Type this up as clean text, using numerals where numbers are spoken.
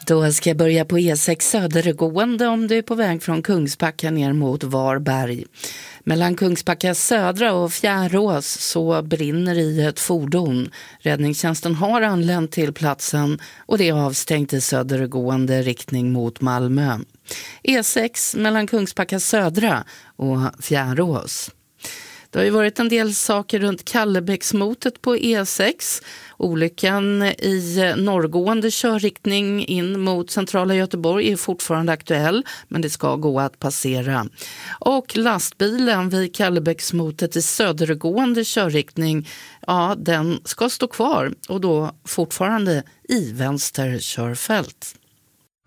Då ska jag börja på E6 södergående om du är på väg från Kungsbacka ner mot Varberg. Mellan Kungsbacka södra och Fjärås så brinner i ett fordon. Räddningstjänsten har anlänt till platsen och det är avstängt i södergående riktning mot Malmö. E6 mellan Kungsbacka södra och Fjärås. Det har ju varit en del saker runt Kallebäcksmotet på E6. Olyckan i norrgående körriktning in mot centrala Göteborg är fortfarande aktuell, men det ska gå att passera. Och lastbilen vid Kallebäcksmotet i södergående körriktning, ja, den ska stå kvar och då fortfarande i vänster körfält.